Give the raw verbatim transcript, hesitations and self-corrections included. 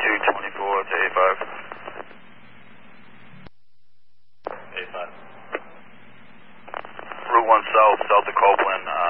two twenty-four to A five. A five. Route one south, south of Copeland, uh,